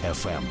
FM.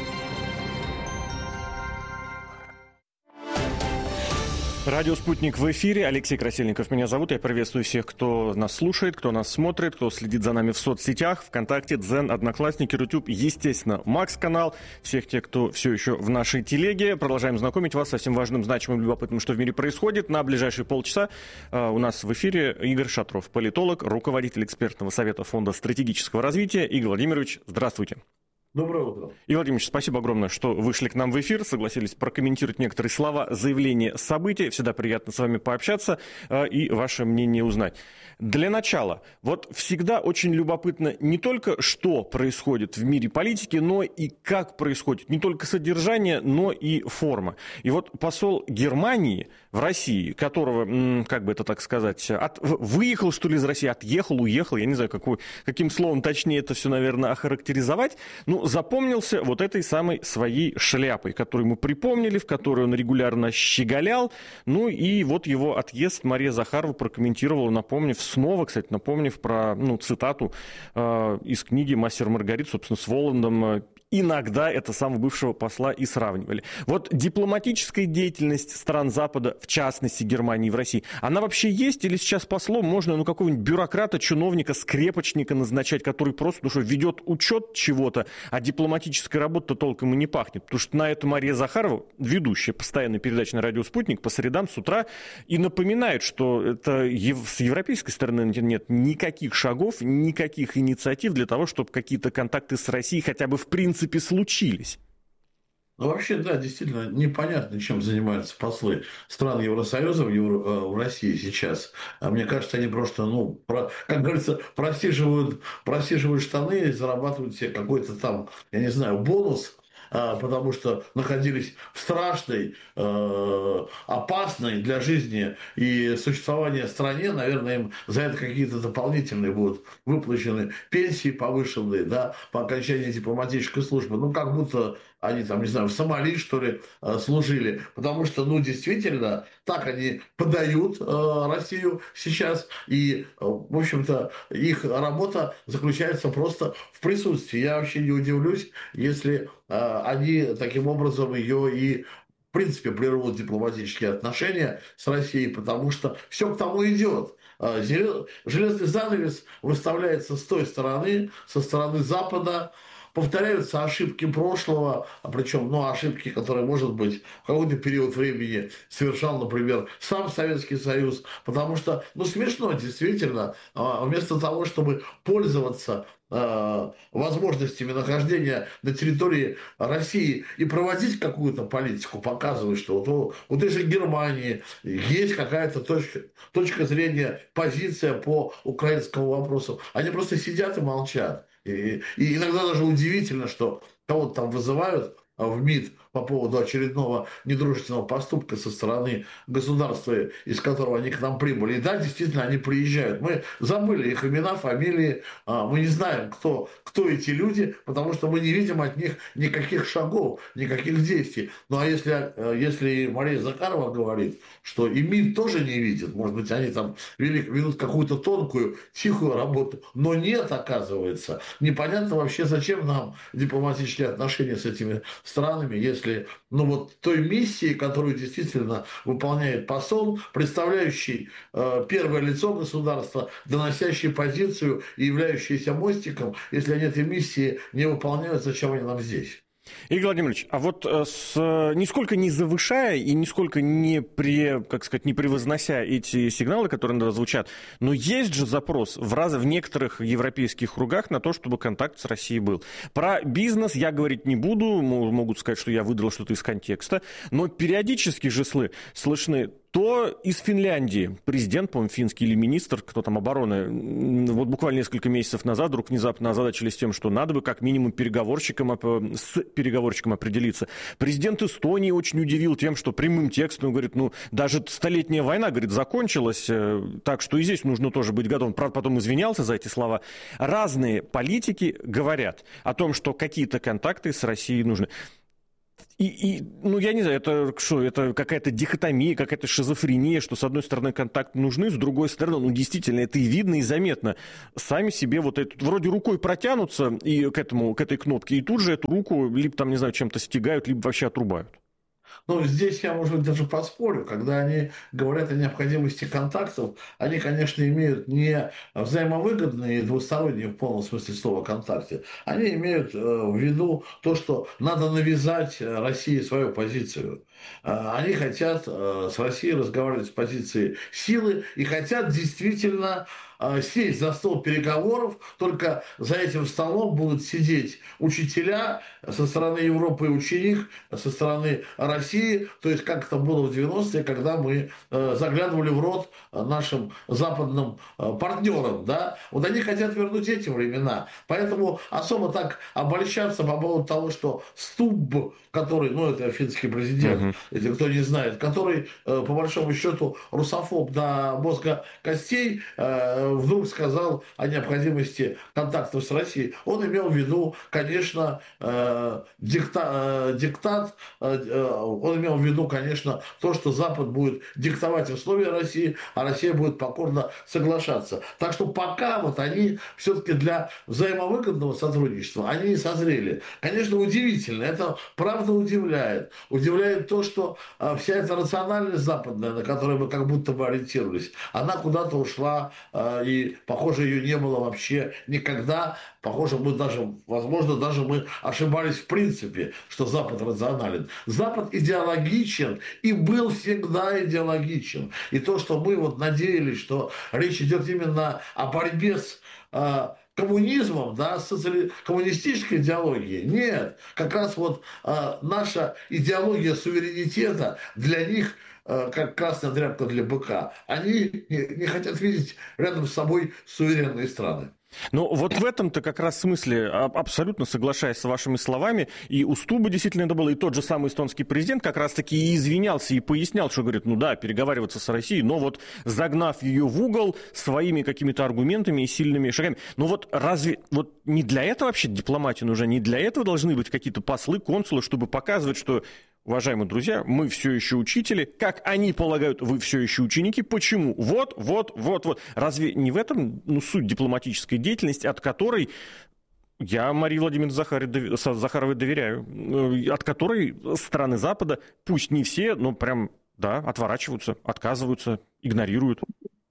Радио «Спутник» в эфире. Алексей Красильников меня зовут. Я приветствую всех, кто нас слушает, кто нас смотрит, кто следит за нами в соцсетях, ВКонтакте, Дзен, Одноклассники, Рутюб, естественно, Макс-канал. Всех тех, кто все еще в нашей телеге. Продолжаем знакомить вас со всем важным, значимым, любопытным, что в мире происходит. На ближайшие полчаса у нас в эфире Игорь Шатров, политолог, руководитель экспертного совета Фонда стратегического развития. Игорь Владимирович, здравствуйте. Доброе утро. Игорь Владимирович, спасибо огромное, что вышли к нам в эфир, согласились прокомментировать некоторые слова, заявления, события. Всегда приятно с вами пообщаться и ваше мнение узнать. Для начала, вот всегда очень любопытно не только, что происходит в мире политики, но и как происходит. Не только содержание, но и форма. И вот посол Германии в России, которого, как бы это так сказать, выехал, что ли, из России, отъехал, уехал, я не знаю, каким словом точнее это все, наверное, охарактеризовать, запомнился вот этой самой своей шляпой, которую мы припомнили, в которой он регулярно щеголял. И вот его отъезд Мария Захарова прокомментировала, напомнив про цитату из книги «Мастер и Маргарита», собственно, с Воландом. Иногда это самого бывшего посла и сравнивали. Вот дипломатическая деятельность стран Запада, в частности Германии в России, она вообще есть или сейчас послом можно какого-нибудь бюрократа, чиновника, скрепочника назначать, который просто ведет учет чего-то, а дипломатической работы-то толком и не пахнет. Потому что на это Мария Захарова, ведущая постоянной передачи на радио «Спутник», по средам с утра и напоминает, что это с европейской стороны нет никаких шагов, никаких инициатив для того, чтобы какие-то контакты с Россией хотя бы в принципе случились. Вообще, да, действительно, непонятно, чем занимаются послы стран Евросоюза в России сейчас. Мне кажется, они просто, как говорится, просиживают штаны и зарабатывают себе какой-то там, я не знаю, бонус, потому что находились в страшной, опасной для жизни и существования стране. Наверное, им за это какие-то дополнительные будут выплачены пенсии повышенные, да, по окончании дипломатической службы. Как будто они там, не знаю, в Сомали, что ли, служили. Потому что, действительно, так они подают Россию сейчас. И, в общем-то, их работа заключается просто в присутствии. Я вообще не удивлюсь, если они таким образом ее и в принципе прервут дипломатические отношения с Россией, потому что все к тому идет. Железный занавес выставляется с той стороны, со стороны Запада. Повторяются ошибки прошлого, причем ошибки, которые, может быть, в какой-то период времени совершал, например, сам Советский Союз, потому что, смешно действительно, вместо того, чтобы пользоваться возможностями нахождения на территории России и проводить какую-то политику, показывать, что у той же Германии есть какая-то точка зрения, позиция по украинскому вопросу. Они просто сидят и молчат. И иногда даже удивительно, что кого-то там вызывают в МИД по поводу очередного недружественного поступка со стороны государства, из которого они к нам прибыли. И да, действительно, они приезжают. Мы забыли их имена, фамилии, мы не знаем, кто эти люди, потому что мы не видим от них никаких шагов, никаких действий. А если Мария Захарова говорит, что и МИД тоже не видит, может быть, они там ведут какую-то тонкую, тихую работу, но нет, оказывается. Непонятно вообще, зачем нам дипломатические отношения с этими странами, если, той миссии, которую действительно выполняет посол, представляющий первое лицо государства, доносящий позицию и являющийся мостиком, если они этой миссии не выполняют, зачем они нам здесь? Игорь Владимирович, а вот нисколько не завышая и нисколько не превознося эти сигналы, которые иногда звучат, но есть же запрос в некоторых европейских кругах на то, чтобы контакт с Россией был. Про бизнес я говорить не буду, могут сказать, что я выдрал что-то из контекста, но периодически же слышны то из Финляндии президент, по-моему, финский или министр, кто там обороны, вот буквально несколько месяцев назад вдруг внезапно озадачились тем, что надо бы как минимум с переговорщиком определиться. Президент Эстонии очень удивил тем, что прямым текстом говорит, даже столетняя война, говорит, закончилась, так что и здесь нужно тоже быть готовым. Правда, потом извинялся за эти слова. Разные политики говорят о том, что какие-то контакты с Россией нужны. Ну, я не знаю, это что, это какая-то дихотомия, какая-то шизофрения, что с одной стороны контакты нужны, с другой стороны, ну, действительно, это и видно, и заметно. Сами себе вот это, вроде рукой протянутся и к этой кнопке, и тут же эту руку либо там, не знаю, чем-то стягают, либо вообще отрубают. Ну, здесь я, может быть, даже поспорю. Когда они говорят о необходимости контактов, они, конечно, имеют не взаимовыгодные и двусторонние в полном смысле слова контакты. Они имеют в виду то, что надо навязать России свою позицию. Они хотят с Россией разговаривать с позиции силы и хотят действительно сесть за стол переговоров, только за этим столом будут сидеть учителя со стороны Европы и ученик со стороны России, то есть как это было в 90-е, когда мы заглядывали в рот нашим западным партнерам, да, вот они хотят вернуть эти времена, поэтому особо так обольщаться по поводу того, что Стубб, который, ну это финский президент, если кто не знает, который по большому счету русофоб до мозга костей, вдруг сказал о необходимости контактов с Россией, он имел в виду, конечно, диктат, он имел в виду, конечно, то, что Запад будет диктовать условия России, а Россия будет покорно соглашаться. Так что пока вот они все-таки для взаимовыгодного сотрудничества, они не созрели. Конечно, удивительно, это правда удивляет. Удивляет то, что вся эта рациональность западная, на которую мы как будто бы ориентировались, она куда-то ушла, и, похоже, ее не было вообще никогда. Похоже, мы даже, возможно, даже мы ошибались в принципе, что Запад рационален. Запад идеологичен и был всегда идеологичен. И то, что мы вот надеялись, что речь идет именно о борьбе с коммунизмом, да, с коммунистической идеологией. Нет, как раз вот наша идеология суверенитета для них как красная тряпка для быка. Они не хотят видеть рядом с собой суверенные страны. Ну, вот в этом-то как раз смысле, абсолютно соглашаясь с вашими словами, и у Стуба действительно это было, и тот же самый эстонский президент как раз-таки и извинялся, и пояснял, что говорит, ну да, переговариваться с Россией, но вот загнав ее в угол своими какими-то аргументами и сильными шагами. Ну вот разве, вот не для этого вообще дипломатия нужна, не для этого должны быть какие-то послы, консулы, чтобы показывать, что... Уважаемые друзья, мы все еще учители. Как они полагают, вы все еще ученики. Почему? Вот. Разве не в этом суть дипломатической деятельности, от которой я Марии Владимировне Захаровой доверяю, от которой страны Запада, пусть не все, но прям, да, отворачиваются, отказываются, игнорируют?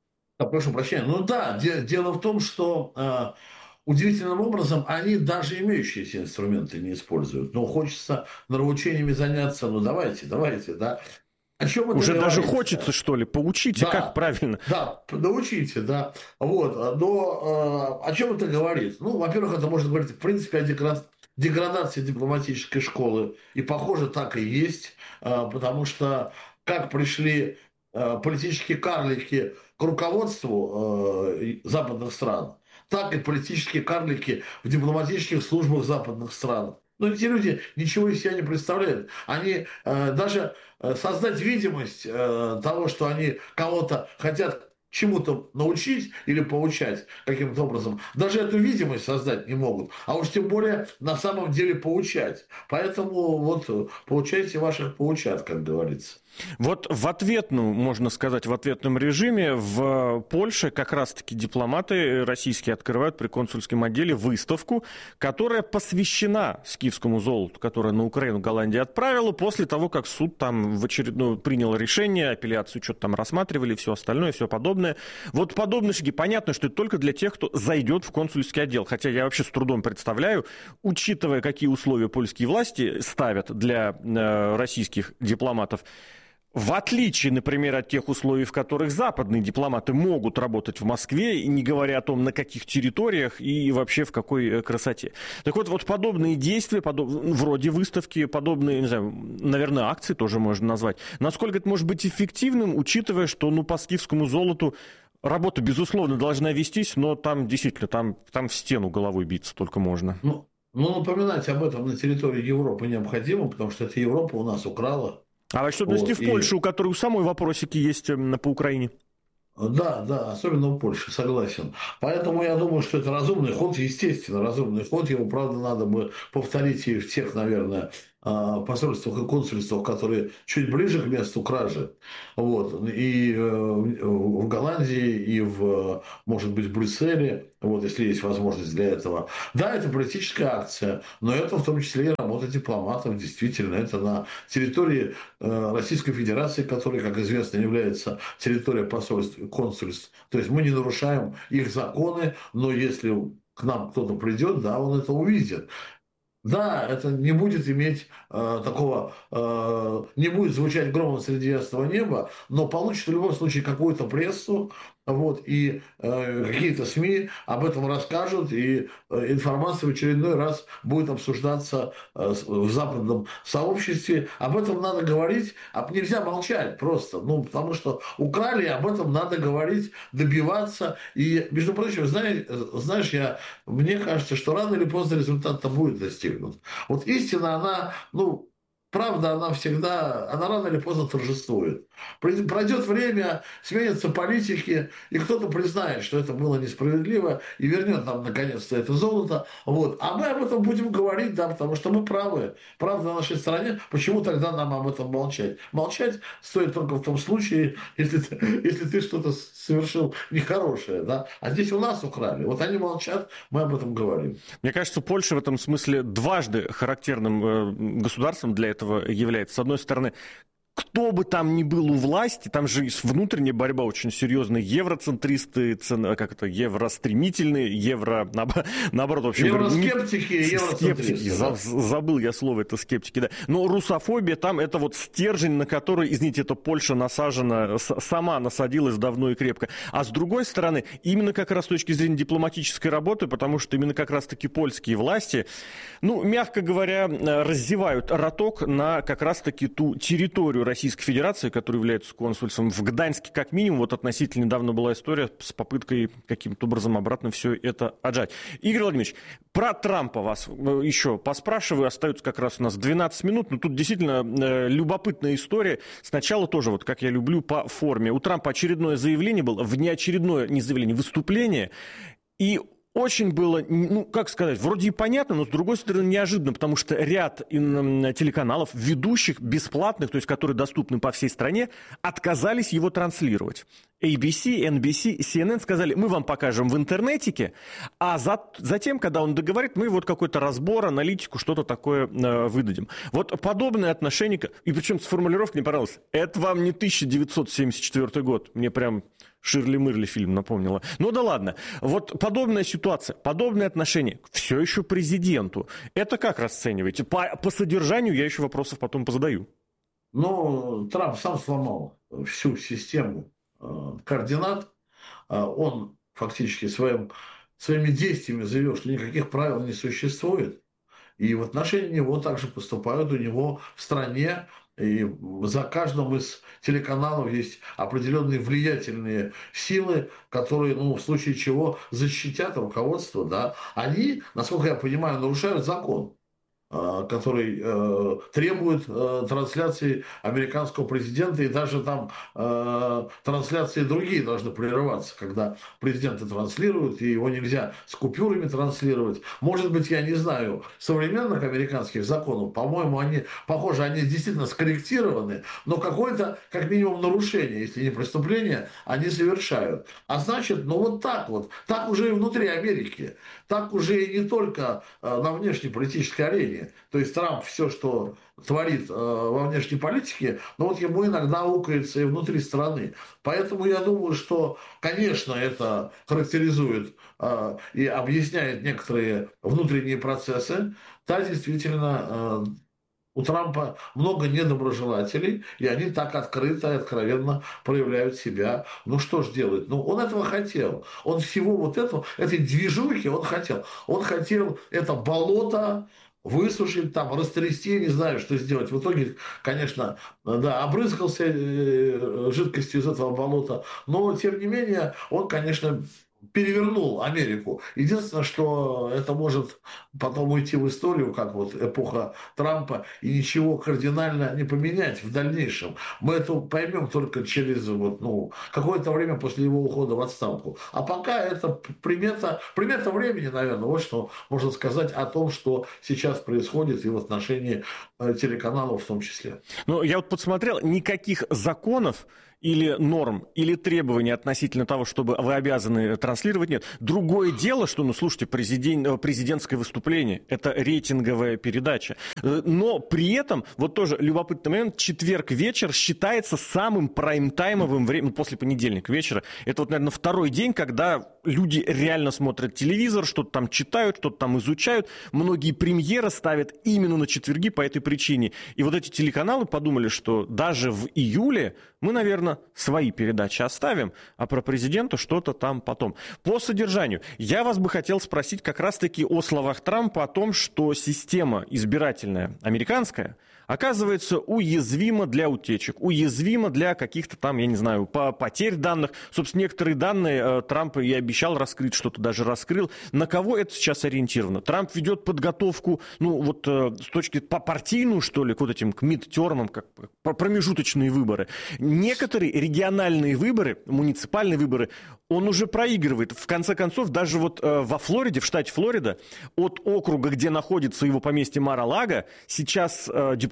Прошу прощения. Ну да, дело в том, что... Удивительным образом они даже имеющиеся инструменты не используют. Но хочется нравоучениями заняться, ну давайте, да. О чем это уже говорит? Даже хочется, что ли, поучите, да, как правильно. Да, научите, да. Вот. Но о чем это говорит? Ну, во-первых, это можно говорить, в принципе, о деградации дипломатической школы. И, похоже, так и есть. Потому что как пришли политические карлики к руководству западных стран, так и политические карлики в дипломатических службах западных стран. Но эти люди ничего из себя не представляют. Они даже создать видимость того, что они кого-то хотят чему-то научить или поучать каким-то образом, даже эту видимость создать не могут, а уж тем более на самом деле поучать. Поэтому вот поучайте ваших поучат, как говорится. Вот в ответном, можно сказать, в ответном режиме в Польше как раз-таки дипломаты российские открывают при консульском отделе выставку, которая посвящена скифскому золоту, которое на Украину Голландия отправила после того, как суд там в очередной принял решение, апелляцию что-то там рассматривали, все остальное, все подобное. Вот подобные шаги. Понятно, что это только для тех, кто зайдет в консульский отдел. Хотя я вообще с трудом представляю, учитывая, какие условия польские власти ставят для российских дипломатов, в отличие, например, от тех условий, в которых западные дипломаты могут работать в Москве, не говоря о том, на каких территориях и вообще в какой красоте. Так вот подобные действия, вроде выставки, подобные, не знаю, наверное, акции тоже можно назвать. Насколько это может быть эффективным, учитывая, что по скифскому золоту работа, безусловно, должна вестись, но там действительно, там в стену головой биться только можно. Ну, напоминать об этом на территории Европы необходимо, потому что это Европа у нас украла. А в особенности в Польше, у которой у самой вопросики есть по Украине. Да, особенно в Польше, согласен. Поэтому я думаю, что это разумный ход, естественно, разумный ход. Его, правда, надо бы повторить и в тех, наверное, посольствах и консульствах, которые чуть ближе к месту кражи, вот, и в Голландии, и может быть, в Брюсселе, вот, если есть возможность для этого. Да, это политическая акция, но это в том числе и работа дипломатов, действительно, это на территории Российской Федерации, которая, как известно, является территорией посольств и консульств. То есть мы не нарушаем их законы, но если к нам кто-то придет, да, он это увидит. Да, это не будет иметь не будет звучать громом среди ясного неба, но получит в любом случае какую-то прессу, вот, и какие-то СМИ об этом расскажут, и информация в очередной раз будет обсуждаться в западном сообществе. Об этом надо говорить, нельзя молчать просто, ну, потому что украли, об этом надо говорить, добиваться. И, между прочим, знаешь, мне кажется, что рано или поздно результат-то будет достигнут. Вот истина, она, ну, правда, она рано или поздно торжествует. Пройдет время, сменятся политики, и кто-то признает, что это было несправедливо, и вернет нам наконец-то это золото. Вот. А мы об этом будем говорить, да, потому что мы правы. Правда на нашей стороне. Почему тогда нам об этом молчать? Молчать стоит только в том случае, если ты что-то совершил нехорошее, да. А здесь у нас украли. Вот они молчат, мы об этом говорим. Мне кажется, Польша в этом смысле дважды характерным государством для этого является. С одной стороны, кто бы там ни был у власти, там же внутренняя борьба очень серьезная. Евроцентристы, евростремительные, наоборот, вообще... Евроскептики и евроцентристы. Да? Забыл я слово, это скептики, да. Но русофобия там это вот стержень, на который, извините, эта Польша сама насадилась давно и крепко. А с другой стороны, именно как раз с точки зрения дипломатической работы, потому что именно как раз-таки польские власти, ну, мягко говоря, раздевают роток на как раз-таки ту территорию Российской Федерации, которая является консульством в Гданьске, как минимум. Вот относительно недавно была история с попыткой каким-то образом обратно все это отжать. Игорь Владимирович, про Трампа вас еще поспрашиваю. Остается как раз у нас 12 минут. Но тут действительно любопытная история. Сначала тоже, вот как я люблю, по форме. У Трампа очередное заявление было, выступление. И очень было, ну, как сказать, вроде и понятно, но с другой стороны неожиданно, потому что ряд телеканалов, ведущих, бесплатных, то есть которые доступны по всей стране, отказались его транслировать. ABC, NBC, CNN сказали, мы вам покажем в интернетике, а затем, когда он договорит, мы вот какой-то разбор, аналитику, что-то такое выдадим. Вот подобное отношение, и причем с формулировкой мне понравилось, это вам не 1974 год, мне прям Ширли-Мырли фильм напомнила. Ну да ладно. Вот подобная ситуация, подобное отношение все еще президенту. Это как расцениваете? По содержанию я еще вопросов потом позадаю. Ну, Трамп сам сломал всю систему координат. Он фактически своими действиями заявил, что никаких правил не существует. И в отношении него также поступают у него в стране. И за каждым из телеканалов есть определенные влиятельные силы, которые, ну, в случае чего защитят руководство. Да. Они, насколько я понимаю, нарушают закон, который требует трансляции американского президента, и даже там трансляции другие должны прерываться, когда президента транслируют, и его нельзя с купюрами транслировать. Может быть, я не знаю современных американских законов, по-моему, они действительно скорректированы, но какое-то, как минимум, нарушение, если не преступление, они совершают. А значит, ну вот, так уже и внутри Америки, так уже и не только на внешнеполитической арене. То есть Трамп все, что творит во внешней политике, но вот ему иногда аукается и внутри страны. Поэтому я думаю, что, конечно, это характеризует и объясняет некоторые внутренние процессы. Да, действительно, у Трампа много недоброжелателей, и они так открыто и откровенно проявляют себя. Ну что ж делать? Ну, он этого хотел. Он всего вот этого, этой движухи он хотел. Он хотел это болото высушить, там, растрясти, не знаю, что сделать. В итоге, конечно, да, обрызгался жидкостью из этого болота, но, тем не менее, он, конечно, перевернул Америку. Единственное, что это может потом уйти в историю, как вот эпоха Трампа, и ничего кардинально не поменять в дальнейшем. Мы это поймем только через вот, ну, какое-то время после его ухода в отставку. А пока это примета времени, наверное, вот что можно сказать о том, что сейчас происходит и в отношении телеканалов в том числе. Ну, я вот подсмотрел, никаких законов или норм, или требований относительно того, чтобы вы обязаны транслировать, нет. Другое дело, что, ну, слушайте, президентское выступление, это рейтинговая передача. Но при этом, вот тоже любопытный момент, четверг вечер считается самым прайм-таймовым временем, после понедельника вечера. Это вот, наверное, второй день, когда люди реально смотрят телевизор, что-то там читают, что-то там изучают. Многие премьеры ставят именно на четверги по этой причине. И вот эти телеканалы подумали, что даже в июле мы, наверное, свои передачи оставим, а про президента что-то там потом. По содержанию, я вас бы хотел спросить как раз-таки о словах Трампа, о том, что система избирательная американская оказывается уязвима для утечек, уязвима для каких-то там, я не знаю, потерь данных. Собственно, некоторые данные Трамп и обещал раскрыть, что-то даже раскрыл. На кого это сейчас ориентировано? Трамп ведет подготовку, ну, вот с точки по партийную, что ли, к вот этим к мидтермам, как промежуточные выборы. Некоторые региональные выборы, муниципальные выборы, он уже проигрывает. В конце концов, даже вот во Флориде, в штате Флорида, от округа, где находится его поместье Мар-а-Лаго, сейчас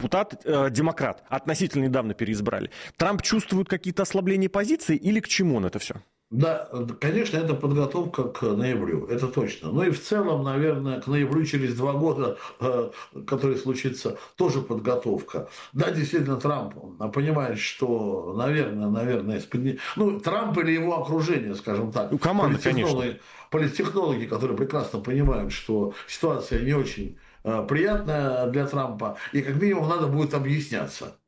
демократ, относительно недавно переизбрали. Трамп чувствует какие-то ослабления позиции или к чему он это все? Да, конечно, это подготовка к ноябрю, это точно. Ну и в целом, наверное, к ноябрю через 2 года, который случится, тоже подготовка. Да, действительно, Трамп понимает, что, наверное, ну, Трамп или его окружение, скажем так, У команды, конечно. политтехнологи, которые прекрасно понимают, что ситуация не очень приятная для Трампа, и как минимум надо будет объясняться.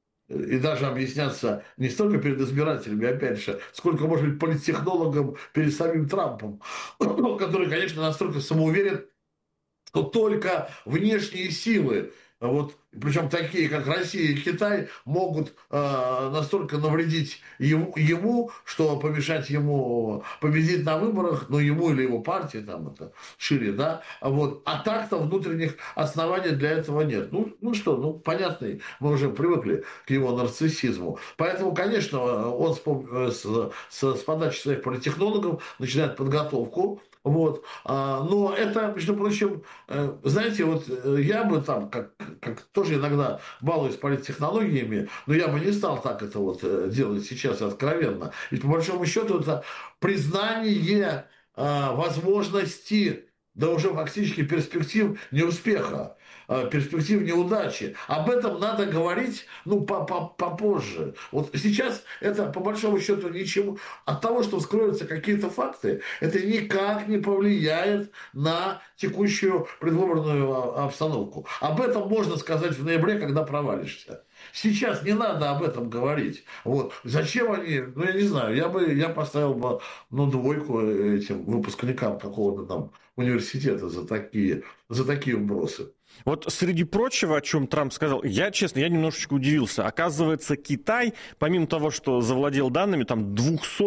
И даже объясняться не столько перед избирателями, опять же, сколько, может быть, политтехнологам перед самим Трампом, который, конечно, настолько самоуверен, что только внешние силы, вот, причем такие, как Россия и Китай, могут настолько навредить ему, что помешать ему победить на выборах, ну, ему или его партии, там это шире, да, вот. А так-то внутренних оснований для этого нет. Ну что, ну, понятно, мы уже привыкли к его нарциссизму. Поэтому, конечно, он с подачи своих политтехнологов начинает подготовку. Вот. Но это, между прочим, знаете, вот я бы там, как тоже иногда балуюсь политтехнологиями, но я бы не стал так это вот делать сейчас откровенно. Ведь по большому счету это признание возможности, да уже фактически перспектив неуспеха, перспектив неудачи. Об этом надо говорить, ну, попозже. Вот сейчас это, по большому счету, ничего. От того, что вскроются какие-то факты, это никак не повлияет на текущую предвыборную обстановку. Об этом можно сказать в ноябре, когда провалишься. Сейчас не надо об этом говорить. Вот. Зачем они, ну, я не знаю, я поставил бы, ну, 2 этим выпускникам какого-то там университета за такие вбросы. Вот среди прочего, о чем Трамп сказал, я, честно, я немножечко удивился. Оказывается, Китай, помимо того, что завладел данными, там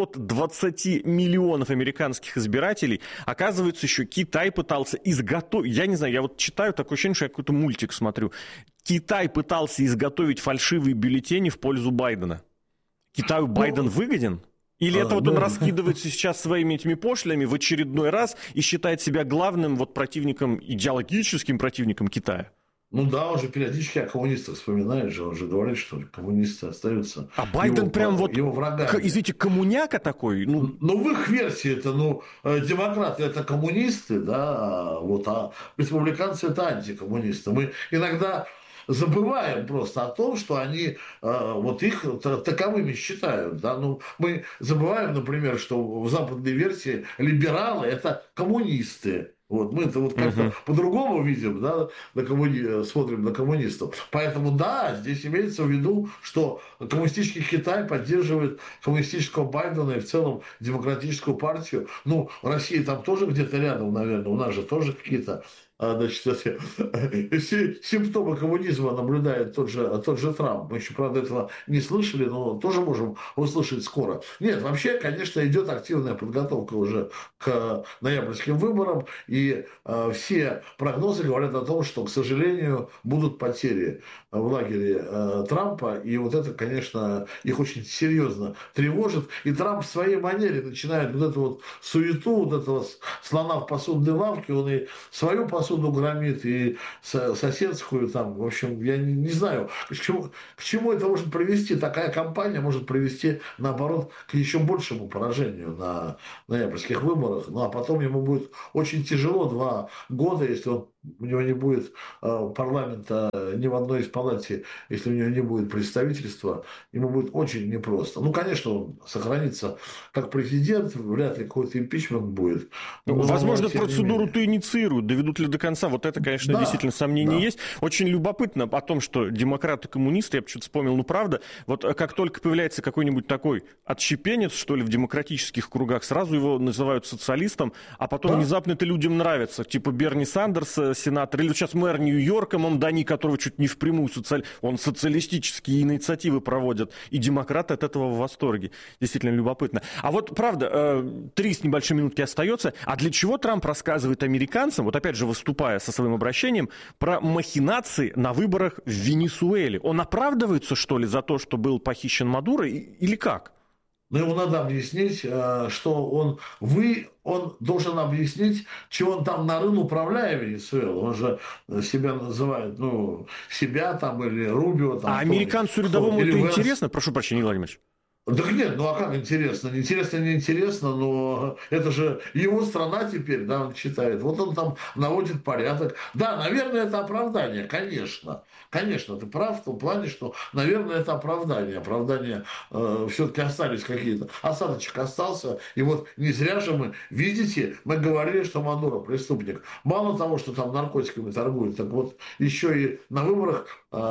220 миллионов американских избирателей, оказывается, еще Китай пытался изготовить, я не знаю, я вот читаю, такое ощущение, что я какой-то мультик смотрю. Китай пытался изготовить фальшивые бюллетени в пользу Байдена. Китаю Байден выгоден? Или это вот он раскидывается сейчас своими этими пошлями в очередной раз и считает себя главным вот противником, идеологическим противником Китая? Ну да, он же периодически о коммунистах вспоминает же, он же говорит, что коммунисты остаются а Байден прям вот, его врагами. Извините, коммуняка такой? Ну, в их версии это, ну, демократы это коммунисты, да, вот, а республиканцы это антикоммунисты. Мы иногда забываем просто о том, что они вот их таковыми считают. Да? Ну, мы забываем, например, что в западной версии либералы – это коммунисты. Вот, мы это вот как-то по-другому видим, да, смотрим на коммунистов. Поэтому, да, здесь имеется в виду, что коммунистический Китай поддерживает коммунистического Байдена и в целом демократическую партию. Ну, Россия там тоже где-то рядом, наверное, у нас же тоже какие-то значит, симптомы коммунизма наблюдает тот же Трамп. Мы еще, правда, этого не слышали, но тоже можем услышать скоро. Нет, вообще, конечно, идет активная подготовка уже к ноябрьским выборам, и все прогнозы говорят о том, что, к сожалению, будут потери в лагере Трампа, и вот это, конечно, их очень серьезно тревожит. И Трамп в своей манере начинает вот эту вот суету, вот этого слона в посудной лавке, он и свою посуду громит, и соседскую там, в общем, я не знаю, к чему это может привести. Такая кампания может привести, наоборот, к еще большему поражению на ноябрьских выборах. Ну, а потом ему будет очень тяжело 2 года, если у него не будет парламента ни в одной из палате, если у него не будет представительства, ему будет очень непросто. Ну, конечно, он сохранится как президент, вряд ли какой-то импичмент будет. Возможно, процедуру-то инициируют, доведут ли до конца. Вот это, конечно, да, действительно сомнение есть. Очень любопытно о том, что демократы-коммунисты, я почему-то вспомнил, ну правда, вот как только появляется какой-нибудь такой отщепенец, что ли, в демократических кругах, сразу его называют социалистом, а потом внезапно это людям нравится. Типа Берни Сандерс, сенатор, или сейчас мэр Нью-Йорка, Мамдани, которого чуть не впрямую он социалистические инициативы проводит, и демократы от этого в восторге. Действительно любопытно. А вот, правда, 3 с небольшой минутки остается. А для чего Трамп рассказывает американцам, вот опять же выступая со своим обращением, про махинации на выборах в Венесуэле? Он оправдывается, что ли, за то, что был похищен Мадуро, или как? Но ему надо объяснить, что он должен объяснить, чего он там нарыл, управляя Венесуэлу. Он же себя называет, себя там или Рубио. Там, а американцу рядовому это интересно? Прошу прощения, Владимир Ильич. Так нет, а как интересно? Интересно, не интересно, но это же его страна теперь, да, он считает. Вот он там наводит порядок. Да, наверное, это оправдание, конечно. Конечно, ты прав в том плане, что, наверное, это оправдание. Оправдания все-таки остались какие-то. Осадочек остался. И вот не зря же видите, мы говорили, что Мадуро преступник. Мало того, что там наркотиками торгуют, так вот еще и на выборах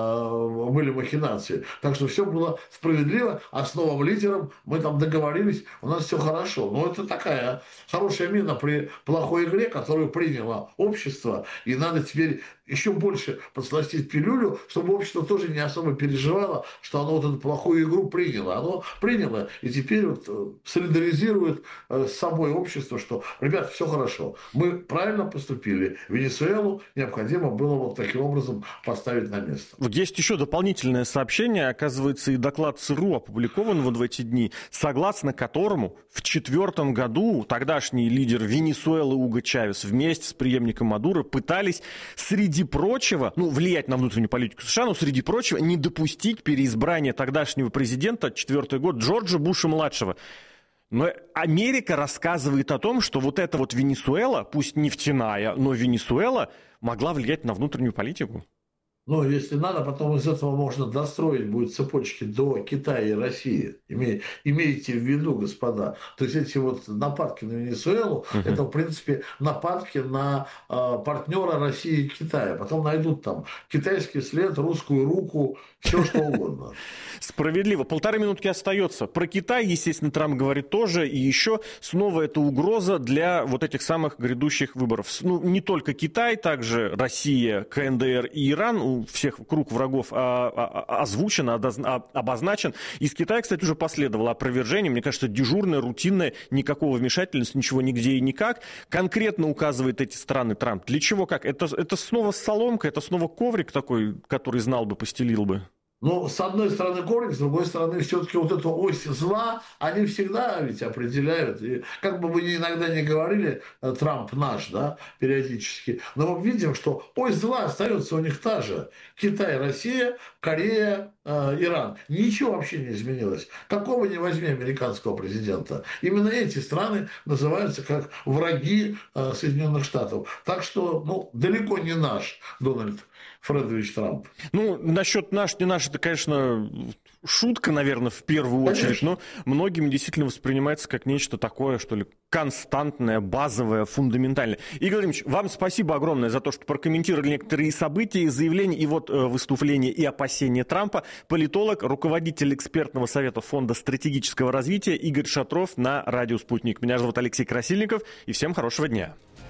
были махинации. Так что все было справедливо, а с новым лидером мы там договорились, у нас все хорошо. Но это такая хорошая мина при плохой игре, которую приняло общество, и надо теперь еще больше подсластить пилюлю, чтобы общество тоже не особо переживало, что оно вот эту плохую игру приняло. Оно приняло, и теперь вот солидаризирует с собой общество, что, ребят, все хорошо, мы правильно поступили, Венесуэлу необходимо было вот таким образом поставить на место. Есть еще дополнительное сообщение, оказывается, и доклад ЦРУ опубликован вот в эти дни, согласно которому в 2004 году тогдашний лидер Венесуэлы Уго Чавес вместе с преемником Мадуро пытались, среди прочего, влиять на внутреннюю политику США, но, среди прочего, не допустить переизбрания тогдашнего президента, 4-й год, Джорджа Буша-младшего. Но Америка рассказывает о том, что вот эта вот Венесуэла, пусть нефтяная, но Венесуэла могла влиять на внутреннюю политику. Если надо, потом из этого можно достроить будет цепочки до Китая и России. Имейте в виду, господа. То есть эти вот нападки на Венесуэлу, это, в принципе, нападки на партнера России и Китая. Потом найдут там китайский след, русскую руку, все что угодно. Справедливо. 1,5 минутки остается. Про Китай, естественно, Трамп говорит тоже. И еще снова это угроза для вот этих самых грядущих выборов. Не только Китай, также Россия, КНДР и Иран. У всех круг врагов озвучен, обозначен. Из Китая, кстати, уже последовало опровержение. Мне кажется, дежурное, рутинное, никакого вмешательства, ничего нигде и никак. Конкретно указывает эти страны Трамп. Для чего, как? Это снова соломка, это снова коврик такой, который знал бы, постелил бы. С одной стороны коврик, с другой стороны все-таки вот эту ось зла, они всегда ведь определяют. И как бы вы иногда не говорили, Трамп наш, да, периодически, но мы видим, что ось зла остается у них та же. Китай, Россия, Корея, Иран. Ничего вообще не изменилось. Какого ни возьми американского президента. Именно эти страны называются как враги Соединенных Штатов. Так что, далеко не наш Дональд Фредович Трамп. Насчет наш, не наш, это, конечно, шутка, наверное, в первую очередь, но многими действительно воспринимается как нечто такое, что ли, константное, базовое, фундаментальное. Игорь Владимирович, вам спасибо огромное за то, что прокомментировали некоторые события, заявления и выступления и опасения Трампа. Политолог, руководитель экспертного совета Фонда стратегического развития Игорь Шатров на радио «Спутник». Меня зовут Алексей Красильников, и всем хорошего дня.